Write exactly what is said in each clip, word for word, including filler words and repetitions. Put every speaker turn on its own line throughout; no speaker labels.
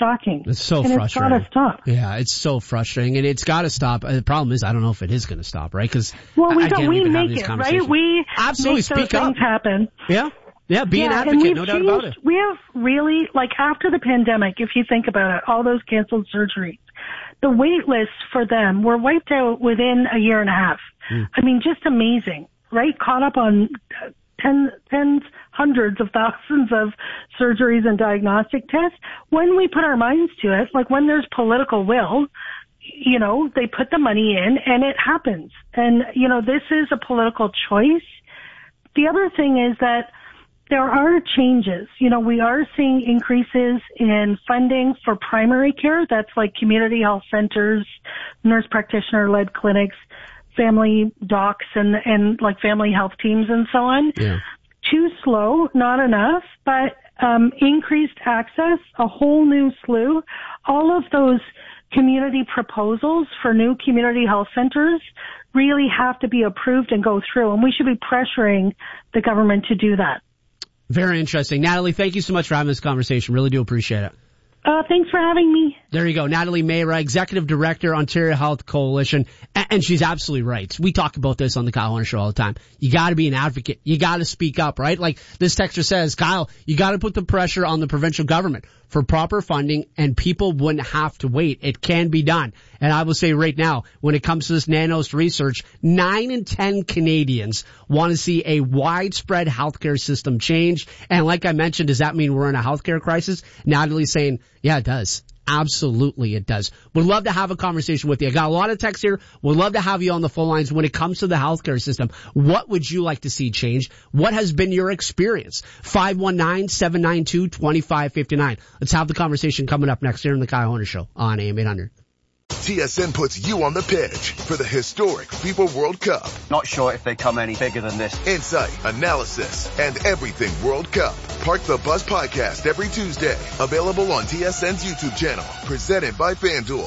shocking.
It's so
and
frustrating.
It's got to stop.
Yeah, it's so frustrating, and it's got to stop. The problem is, I don't know if it is going to stop, right? Because
well, we
I,
don't.
I
we make it, right? We
absolutely
make
speak
those
up.
things happen.
Yeah, yeah. Be
yeah,
an advocate,
and we've
no doubt
changed,
about it.
We have really, like after the pandemic, if you think about it, all those canceled surgeries, the wait lists for them were wiped out within a year and a half. Mm. I mean, just amazing, right? Caught up on ten, tens, hundreds of thousands of surgeries and diagnostic tests. When we put our minds to it, like when there's political will, you know, they put the money in and it happens. And, you know, this is a political choice. The other thing is that there are changes. You know, we are seeing increases in funding for primary care. That's like community health centers, nurse practitioner-led clinics, family docs, and, and like family health teams and so on.
Yeah.
Too slow, not enough, but um, increased access, a whole new slew. All of those community proposals for new community health centers really have to be approved and go through, and we should be pressuring the government to do that.
Very interesting. Natalie, thank you so much for having this conversation. Really do appreciate it.
Uh, thanks for having me.
There you go. Natalie Mayra, Executive Director, Ontario Health Coalition. And she's absolutely right. We talk about this on the Kyle Horner Show all the time. You gotta be an advocate. You gotta speak up, right? Like this texter says, Kyle, you gotta put the pressure on the provincial government for proper funding and people wouldn't have to wait. It can be done. And I will say right now, when it comes to this nanos research, nine in ten Canadians want to see a widespread healthcare system change. And like I mentioned, does that mean we're in a healthcare crisis? Natalie's saying, yeah, it does. Absolutely, it does. Would love to have a conversation with you. I got a lot of texts here. Would love to have you on the phone lines when it comes to the healthcare system. What would you like to see change? What has been your experience? five one nine, seven nine two, two five five nine. Let's have the conversation coming up next here on the Kyle Horner Show on A M eight hundred.
T S N puts you on the pitch for the historic FIFA World Cup.
Not sure if they come any bigger than this.
Insight, analysis, and everything World Cup. Park the Bus podcast every Tuesday. Available on T S N's YouTube channel. Presented by FanDuel.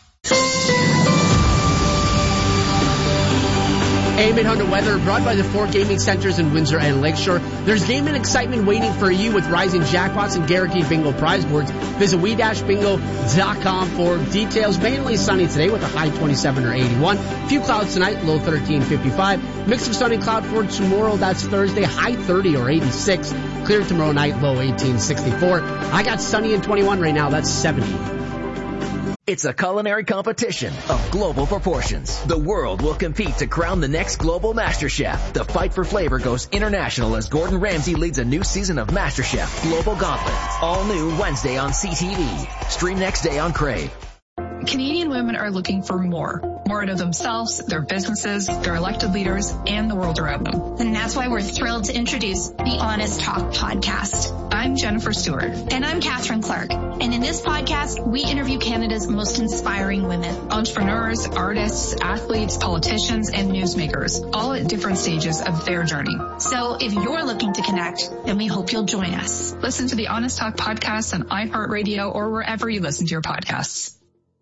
A M eight hundred weather brought by the four gaming centers in Windsor and Lakeshore. There's gaming excitement waiting for you with rising jackpots and guaranteed bingo prize boards. Visit we dash bingo dot com for details. Mainly sunny today with a high twenty-seven or eighty-one. Few clouds tonight, low thirteen fifty-five. Mix of sun and cloud for tomorrow. That's Thursday, high thirty or eighty-six. Clear tomorrow night, low eighteen sixty-four. I got sunny and twenty-one right now. That's seventy.
It's a culinary competition of global proportions. The world will compete to crown the next global MasterChef. The fight for flavor goes international as Gordon Ramsay leads a new season of MasterChef Global Gauntlet. All new Wednesday on C T V. Stream next day on Crave.
Canadian women are looking for more. More out of themselves, their businesses, their elected leaders, and the world around them.
And that's why we're thrilled to introduce the Honest Talk podcast.
I'm Jennifer Stewart.
And I'm Catherine Clark. And in this podcast, we interview Canada's most inspiring women.
Entrepreneurs, artists, athletes, politicians, and newsmakers, all at different stages of their journey.
So if you're looking to connect, then we hope you'll join us.
Listen to the Honest Talk podcast on iHeartRadio or wherever you listen to your podcasts.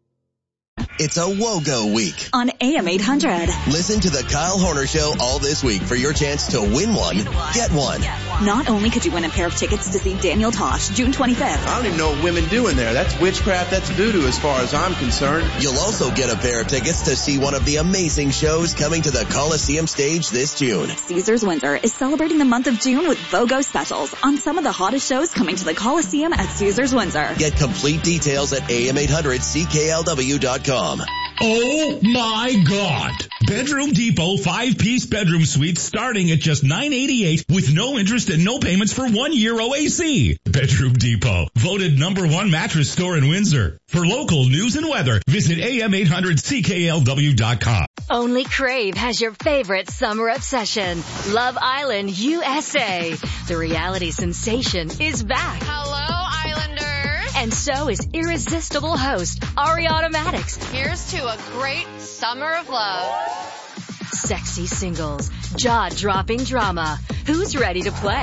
It's a WOGO week
on A M eight hundred.
Listen to the Kyle Horner Show all this week for your chance to win one, get one.
Not only could you win a pair of tickets to see Daniel Tosh June twenty-fifth.
I don't even know what women do in there. That's witchcraft. That's voodoo as far as I'm concerned.
You'll also get a pair of tickets to see one of the amazing shows coming to the Coliseum stage this June.
Caesars Windsor is celebrating the month of June with BOGO specials on some of the hottest shows coming to the Coliseum at Caesars Windsor.
Get complete details at A M eight hundred C K L W dot com.
Oh my God! Bedroom Depot five-piece bedroom suite starting at just nine eighty-eight with no interest and no payments for one year O A C. Bedroom Depot, voted number one mattress store in Windsor. For local news and weather, visit A M eight hundred C K L W dot com.
Only Crave has your favorite summer obsession, Love Island U S A. The reality sensation is back.
Hello, Islanders.
And so is irresistible host Ariana Maddox.
Here's to a great summer of love.
Sexy singles, jaw-dropping drama. Who's ready to play?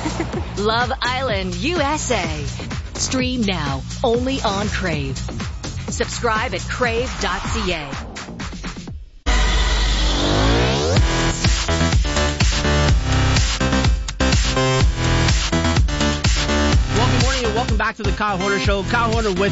Love Island U S A. Stream now, only on Crave. Subscribe at crave dot c a.
Welcome back to the Kyle Horner Show. Kyle Horner with